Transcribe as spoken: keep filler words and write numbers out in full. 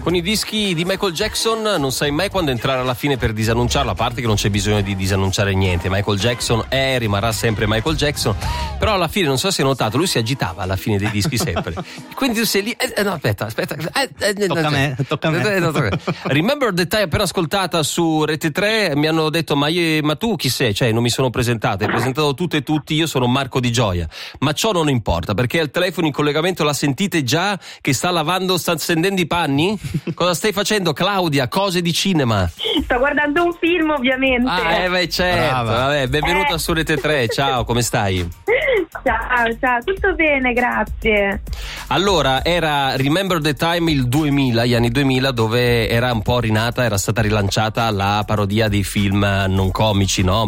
Con i dischi di Michael Jackson non sai mai quando entrare alla fine per disannunciarlo, a parte che non c'è bisogno di disannunciare niente. Michael Jackson è, rimarrà sempre Michael Jackson, però alla fine, non so se hai notato, lui si agitava alla fine dei dischi sempre. Quindi tu sei lì, eh, no aspetta, aspetta, eh, eh, tocca a me, tocca a me. Remember the Time, appena ascoltata su Rete tre, mi hanno detto ma, io, ma tu chi sei? Cioè non mi sono presentato, hai presentato tutte e tutti, io sono Marco Di Gioia, ma ciò non importa perché al telefono in collegamento la sentite già che sta lavando, sta stendendo i panni? Cosa stai facendo, Claudia? Cose di cinema? Sto guardando un film, ovviamente. Ah, eh, beh, certo. Vabbè, benvenuta eh. su Rete tre. Ciao, come stai? Ciao, ciao, tutto bene, grazie. Allora, era Remember the Time il duemila, gli anni duemila, dove era un po' rinata, era stata rilanciata la parodia dei film non comici, no?